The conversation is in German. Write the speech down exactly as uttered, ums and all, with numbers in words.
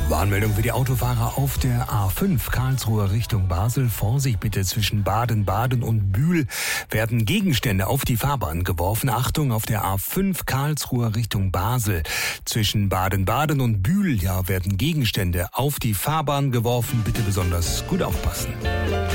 Warnmeldung für die Autofahrer auf der A fünf Karlsruhe Richtung Basel. Vorsicht bitte, zwischen Baden-Baden und Bühl werden Gegenstände auf die Fahrbahn geworfen. Achtung, auf der A fünf Karlsruhe Richtung Basel. Zwischen Baden-Baden und Bühl ja, werden Gegenstände auf die Fahrbahn geworfen. Bitte besonders gut aufpassen.